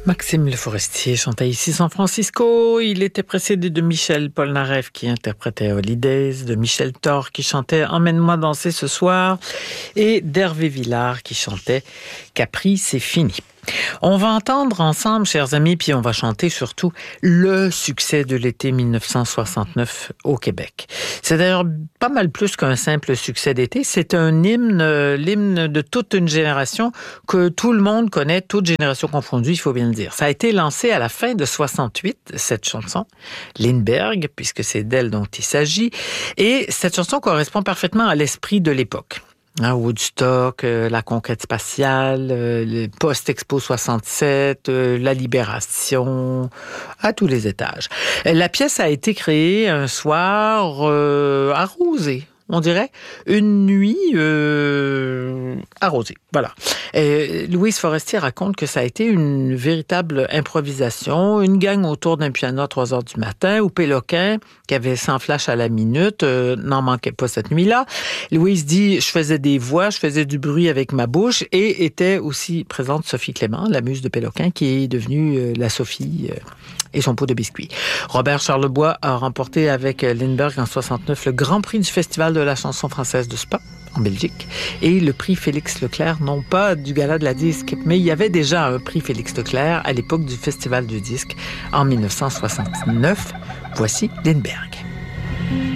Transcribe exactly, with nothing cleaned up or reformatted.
Maxime Le Forestier chantait ici San Francisco. Il était précédé de Michel Polnareff qui interprétait Holidays, de Michel Thor qui chantait Emmène-moi danser ce soir et d'Hervé Villard qui chantait Capri, c'est fini. On va entendre ensemble, chers amis, puis on va chanter surtout le succès de l'été dix-neuf cent soixante-neuf au Québec. C'est d'ailleurs pas mal plus qu'un simple succès d'été. C'est un hymne, l'hymne de toute une génération que tout le monde connaît, toute génération confondue, il faut bien le dire. Ça a été lancé à la fin de soixante-huit, cette chanson, Lindbergh, puisque c'est d'elle dont il s'agit. Et cette chanson correspond parfaitement à l'esprit de l'époque. Hein, Woodstock, euh, la conquête spatiale, euh, le post-Expo soixante-sept, euh, la libération, à tous les étages. La pièce a été créée un soir euh, arrosé, on dirait, une nuit euh, arrosée. Voilà. Et Louise Forestier raconte que ça a été une véritable improvisation, une gang autour d'un piano à trois heures du matin, où Péloquin, qui avait cent flashs à la minute, euh, n'en manquait pas cette nuit-là. Louise dit, je faisais des voix, je faisais du bruit avec ma bouche, et était aussi présente Sophie Clément, la muse de Péloquin, qui est devenue euh, la Sophie euh, et son pot de biscuits. Robert Charlebois a remporté avec Lindbergh en soixante-neuf le Grand Prix du Festival de la chanson française de Spa, en Belgique, et le prix Félix Leclerc, non pas du Gala de la disque, mais il y avait déjà un prix Félix Leclerc à l'époque du Festival du disque en dix-neuf cent soixante-neuf. Voici Lindbergh.